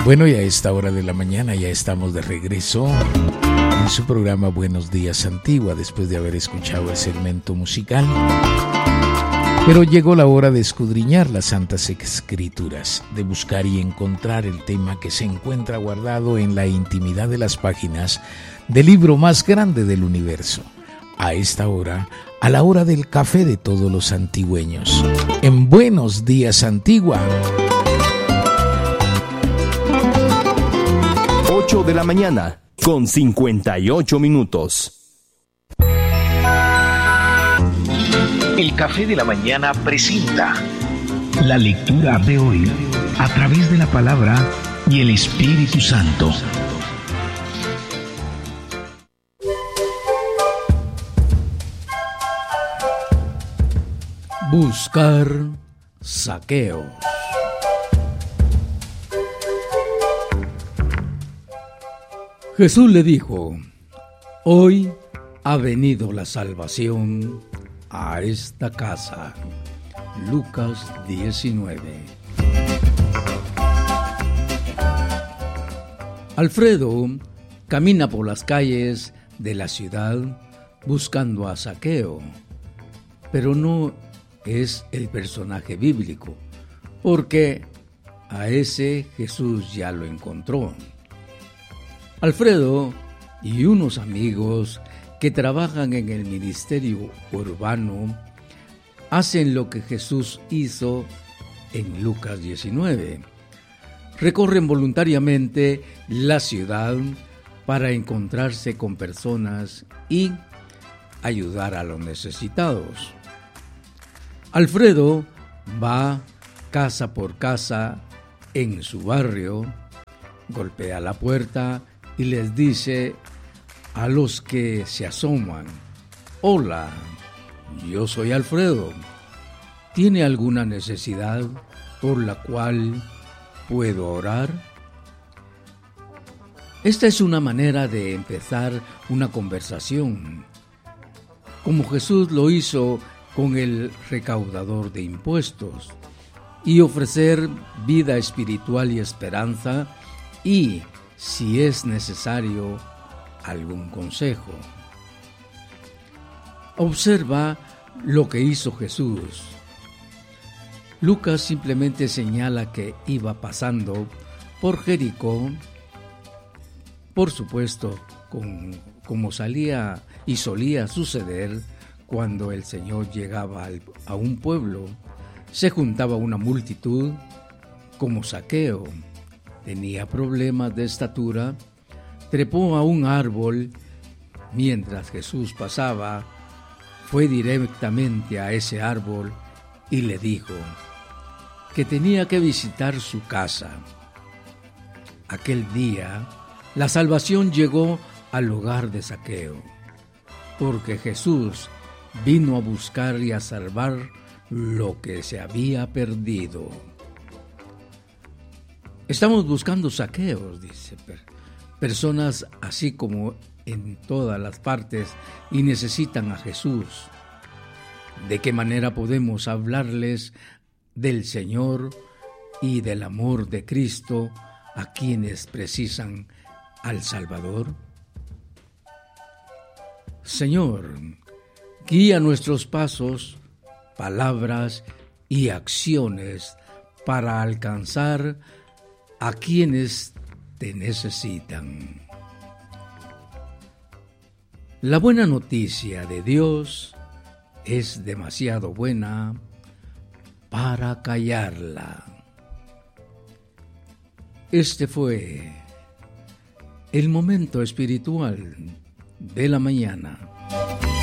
Bueno, y a esta hora de la mañana ya estamos de regreso en su programa Buenos Días Antigua, después de haber escuchado el segmento musical. Pero llegó la hora de escudriñar las Santas Escrituras, de buscar y encontrar el tema que se encuentra guardado en la intimidad de las páginas del libro más grande del universo. A esta hora, a la hora del café de todos los antigüeños, en Buenos Días Antigua. 8 de la mañana, con 58 minutos. El Café de la Mañana presenta la lectura de hoy a través de la palabra y el Espíritu Santo. Buscar saqueos. Jesús le dijo: hoy ha venido la salvación a esta casa. Lucas 19. Alfredo camina por las calles de la ciudad buscando a Zaqueo, pero no es el personaje bíblico, porque a ese Jesús ya lo encontró. Alfredo y unos amigos que trabajan en el ministerio urbano hacen lo que Jesús hizo en Lucas 19. Recorren voluntariamente la ciudad para encontrarse con personas y ayudar a los necesitados. Alfredo va casa por casa en su barrio, golpea la puerta y les dice a los que se asoman: hola, yo soy Alfredo. ¿Tiene alguna necesidad por la cual puedo orar? Esta es una manera de empezar una conversación, como Jesús lo hizo con el recaudador de impuestos, y ofrecer vida espiritual y esperanza, y, si es necesario, algún consejo. Observa lo que hizo Jesús. Lucas simplemente señala que iba pasando por Jericó, por supuesto, como salía y solía suceder cuando el Señor llegaba a un pueblo. Se juntaba una multitud, como Zaqueo. Tenía problemas de estatura, trepó a un árbol mientras Jesús pasaba, fue directamente a ese árbol y le dijo que tenía que visitar su casa. Aquel día, la salvación llegó al hogar de Zaqueo, porque Jesús vino a buscar y a salvar lo que se había perdido. Estamos buscando saqueos, dice, personas así como en todas las partes y necesitan a Jesús. ¿De qué manera podemos hablarles del Señor y del amor de Cristo a quienes precisan al Salvador? Señor, guía nuestros pasos, palabras y acciones para alcanzar a quienes te necesitan. La buena noticia de Dios es demasiado buena para callarla. Este fue el momento espiritual de la mañana.